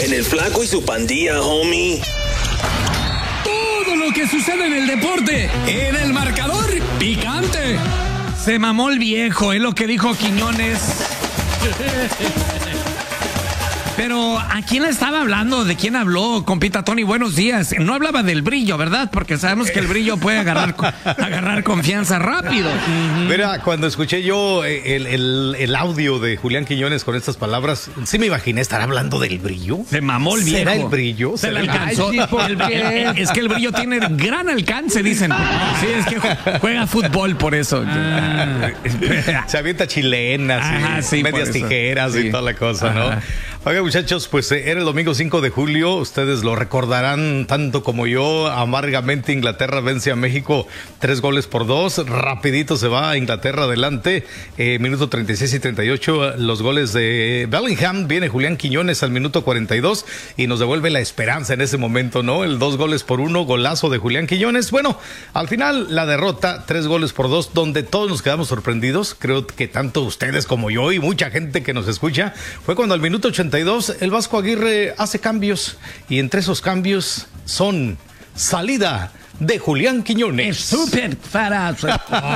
En el Flaco y su pandilla, homie. Todo lo que sucede en el deporte, en el marcador picante. Se mamó el viejo, es lo que dijo Quiñones. Pero ¿a quién le estaba hablando? ¿De quién habló, compita Tony? Buenos días. No hablaba del Brillo, ¿verdad? Porque sabemos que el Brillo puede agarrar confianza rápido. Mira, cuando escuché yo el audio de Julián Quiñones con estas palabras, sí me imaginé estar hablando del Brillo. Se mamó el viejo. ¿Será el Brillo? Se le alcanzó. Es que el Brillo tiene gran alcance, dicen. Sí, es que juega fútbol por eso. Se avienta chilenas, ajá, sí, medias tijeras y toda la cosa, ¿no? Oiga, muchachos, pues era el domingo 5 de julio. Ustedes lo recordarán tanto como yo. Amargamente Inglaterra vence a México 3-2. Rapidito se va a Inglaterra adelante. Minuto 36 y 38. Los goles de Bellingham. Viene Julián Quiñones al minuto 42 y nos devuelve la esperanza en ese momento, ¿no? El 2-1, golazo de Julián Quiñones. Bueno, al final la derrota, 3-2, donde todos nos quedamos sorprendidos. Creo que tanto ustedes como yo y mucha gente que nos escucha, fue cuando al minuto 82 el Vasco Aguirre hace cambios y entre esos cambios son salida de Julián Quiñones. Súper farazo.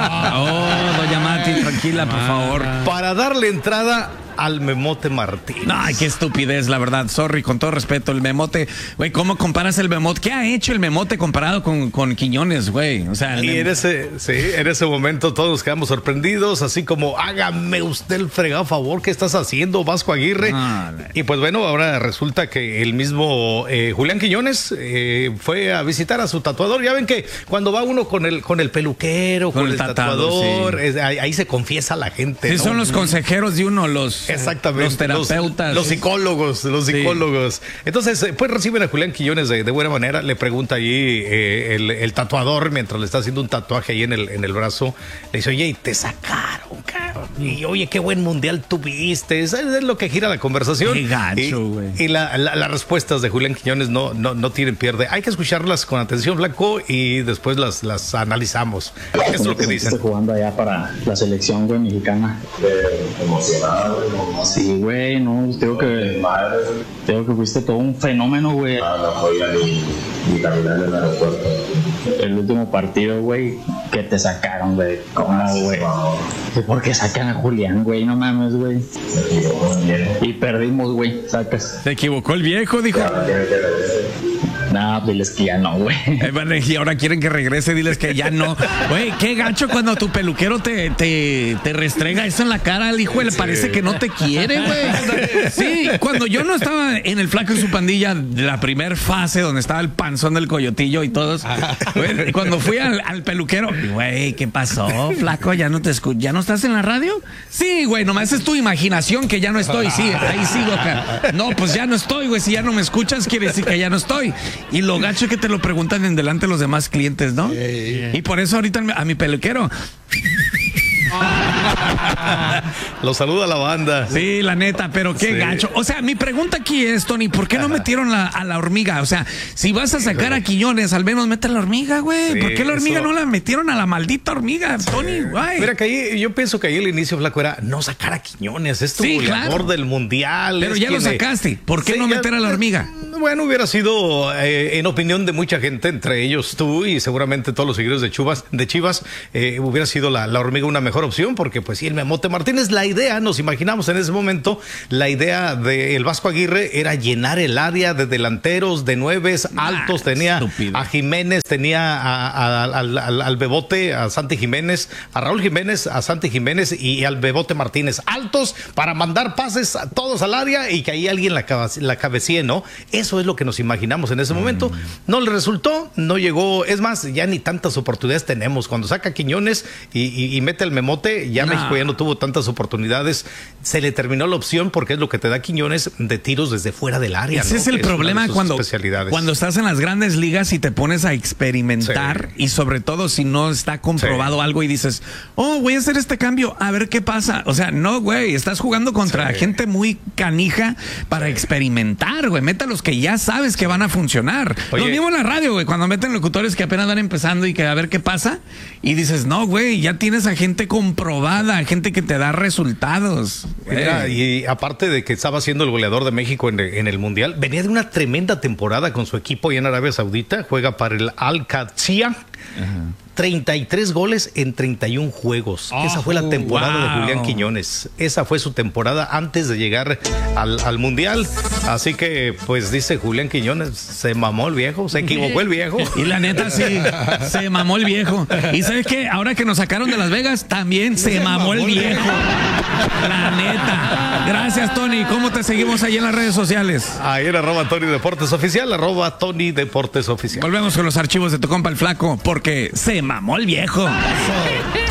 Doña Mati, tranquila, por favor. Para darle entrada al Memote Martínez. Ay, qué estupidez, la verdad. Sorry, con todo respeto, el Memote. Güey, ¿cómo comparas el Memote? ¿Qué ha hecho el Memote comparado con Quiñones, güey? O sea, y en ese momento todos nos quedamos sorprendidos, así como, hágame usted el fregado favor, ¿qué estás haciendo, Vasco Aguirre? Y pues bueno, ahora resulta que el mismo Julián Quiñones fue a visitar a su tatuador. Ya ven que cuando va uno con el peluquero, con el tatuador, sí, ahí se confiesa la gente. Sí, ¿no? son los consejeros de uno, exactamente, los terapeutas. Los psicólogos. Sí. Entonces, pues reciben a Julián Quiñones de buena manera. Le pregunta allí el tatuador, mientras le está haciendo un tatuaje ahí en el brazo. Le dice, oye, y te sacaron, cabrón. Y oye, qué buen mundial tuviste. Es lo que gira la conversación. Qué gacho, güey. Y las respuestas de Julián Quiñones no tienen pierde. Hay que escucharlas con atención, Flaco, y después las analizamos. Esto es lo que dicen. Estoy jugando allá para la selección, güey, mexicana. Emocionado, güey. Sí, güey, no, tengo que fuiste todo un fenómeno, güey. No podía ni caminar en el aeropuerto. El último partido, güey, que te sacaron, güey. ¿Cómo, güey? ¿Por qué sacan a Julián, güey? No mames, güey. Se equivocó el viejo. Y perdimos, güey, sacas. Se equivocó el viejo, dijo. No, diles que ya no, güey. Y ahora quieren que regrese, diles que ya no. Güey, qué gacho cuando tu peluquero te restrega eso en la cara al hijo, le parece que no te quiere, güey. Sí, cuando yo no estaba en el Flaco y su pandilla de la primer fase, donde estaba el panzón del coyotillo y todos, güey, cuando fui al peluquero, güey, ¿qué pasó, Flaco? ¿Ya no te escucho? ¿Ya no estás en la radio? Sí, güey, nomás es tu imaginación que ya no estoy. Sí, ahí sigo acá. No, pues ya no estoy, güey. Si ya no me escuchas, quiere decir que ya no estoy. Y lo gacho es que te lo preguntan en delante de los demás clientes, ¿no? Y por eso ahorita a mi peluquero lo saluda la banda. Sí, la neta, pero qué gacho. O sea, mi pregunta aquí es, Tony, ¿por qué no metieron a la hormiga? O sea, si vas a sacar a Quiñones, al menos mete a la hormiga, güey. Sí, ¿por qué la hormiga no la metieron a la maldita hormiga, Tony? Güey. Mira, que ahí, yo pienso que ahí el inicio, Flaco, era no sacar a Quiñones. Es tu goleador del mundial. Pero ya lo sacaste. ¿Por qué no meter a la hormiga? Bueno, hubiera sido, en opinión de mucha gente, entre ellos tú y seguramente todos los seguidores de Chivas, hubiera sido la hormiga una mejor opción, porque pues sí, el Memote Martínez, la idea, nos imaginamos en ese momento, la idea del Vasco Aguirre era llenar el área de delanteros, de nueves, altos, tenía a Jiménez, tenía al Bebote, a Santi Jiménez, a Raúl Jiménez, a Santi Jiménez y al Bebote Martínez, altos para mandar pases a todos al área y que ahí alguien la cabecee, ¿no? Eso es lo que nos imaginamos en ese momento. No le resultó, no llegó, es más, ya ni tantas oportunidades tenemos. Cuando saca Quiñones y mete el Memote, ya México ya no tuvo tantas oportunidades. Se le terminó la opción porque es lo que te da Quiñones de tiros desde fuera del área. Ese es el problema cuando estás en las grandes ligas y te pones a experimentar y sobre todo si no está comprobado algo y dices, oh, voy a hacer este cambio, a ver qué pasa. O sea, no, güey, estás jugando contra gente muy canija para experimentar, güey. Meta los que que ya sabes que van a funcionar. Oye. Lo mismo en la radio, güey, cuando meten locutores que apenas van empezando y que a ver qué pasa, y dices, no, güey, ya tienes a gente comprobada, gente que te da resultados. Mira, y aparte de que estaba siendo el goleador de México en el Mundial, venía de una tremenda temporada con su equipo allá en Arabia Saudita, juega para el Al-Qadsiya. 33 goles en 31 juegos. Esa fue la temporada de Julián Quiñones. Esa fue su temporada antes de llegar al Mundial. Así que, pues dice Julián Quiñones, se mamó el viejo, se equivocó el viejo. Y la neta sí, se mamó el viejo. Y ¿sabes qué? Ahora que nos sacaron de Las Vegas, también se mamó el viejo. La neta. Gracias, Tony. ¿Cómo te seguimos ahí en las redes sociales? Ahí en @TonyDeportesOficial, @TonyDeportesOficial. Volvemos con los archivos de tu compa el Flaco, porque se mamó el viejo.